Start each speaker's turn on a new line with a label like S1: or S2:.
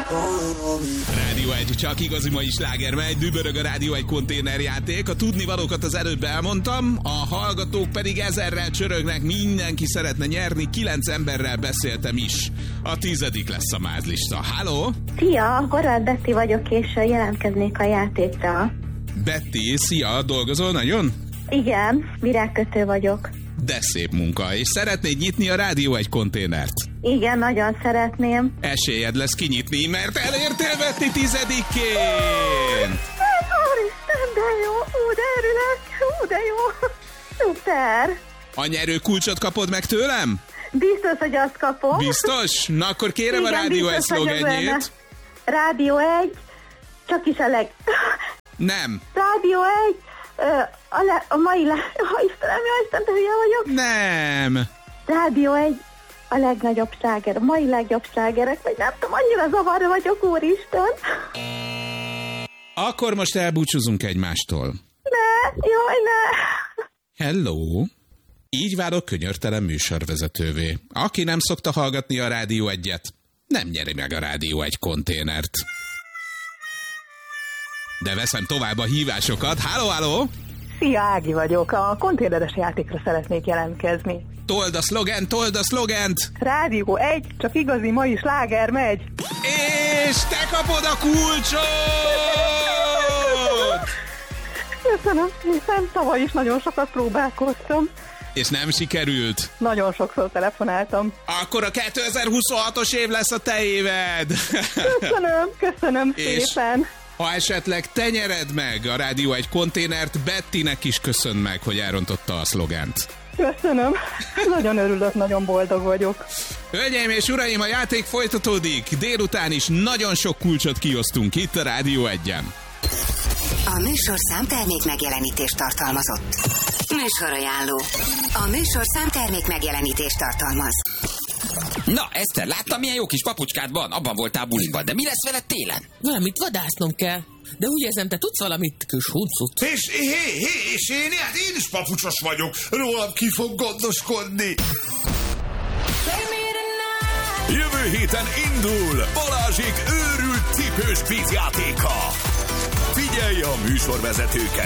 S1: Rádió 1, csak igazi mai sláger megy, dübörög a Rádió 1 konténerjáték. A tudnivalókat az előbb elmondtam, a hallgatók pedig 1000-rel csörögnek, mindenki szeretne nyerni, 9 emberrel beszéltem is. A 10. lesz a mázlista. Halló?
S2: Szia, Horváth Betty vagyok, és jelentkeznék a játékra.
S1: Betty, szia, dolgozol nagyon?
S2: Igen, virágkötő vagyok.
S1: De szép munka, és szeretnéd nyitni a Rádió 1 konténert?
S2: Igen, nagyon szeretném.
S1: Esélyed lesz kinyitni, mert elértél Betty 10-ként!
S2: Úristen, de jó, de örülök, de jó. Szuper.
S1: A nyerő kulcsot kapod meg tőlem?
S2: Biztos, hogy azt kapom.
S1: Biztos? Na akkor kérem
S2: igen,
S1: a Rádió 1
S2: biztos,
S1: szlogenjét.
S2: Rádió 1, csak is a
S1: Nem.
S2: Rádió 1, a mai Istenem, de hülye vagyok.
S1: Nem.
S2: Rádió 1, a legnagyobb sláger, a mai legjobb slágerek, vagy nem tudom, annyira zavarra vagyok, úristen.
S1: Akkor most elbúcsúzunk egymástól.
S2: Ne, jaj, ne.
S1: Hello. Így válok könyörtelen műsorvezetővé. Aki nem szokta hallgatni a Rádió 1-et, nem nyeri meg a Rádió 1 konténert. De veszem tovább a hívásokat. Halló!
S3: Szia, Ági vagyok. A konténeres játékra szeretnék jelentkezni.
S1: Told a szlogent!
S3: Rádió 1, csak igazi mai sláger megy.
S1: És te kapod a kulcsot!
S3: Köszönöm, hiszen tavaly is nagyon sokat próbálkoztam.
S1: És nem sikerült?
S3: Nagyon sokszor telefonáltam.
S1: Akkor a 2026-os év lesz a te éved!
S3: Köszönöm szépen!
S1: Ha esetleg te nyered meg a Rádió 1 konténert, Bettinek is köszönd meg, hogy elrontotta a szlogent.
S3: Köszönöm. Nagyon örülök, nagyon boldog vagyok.
S1: Hölgyeim és uraim, a játék folytatódik. Délután is nagyon sok kulcsot kiosztunk itt a Rádió 1-en.
S4: A műsorszám termék megjelenítést tartalmazott. Műsorajánló. A műsorszám termék megjelenítést tartalmaz.
S5: Na, Eszter, láttam, milyen jó kis papucskád van? Abban voltál buliban, de mi lesz veled télen?
S6: Valamit vadásznom kell. De úgy érzem, te tudsz valamit, kis huncut.
S7: És én is papucsos vagyok. Rólam ki fog gondoskodni. Jövő héten indul Balázsék őrült cipős kvízjátéka. Figyelj a műsorvezetőket!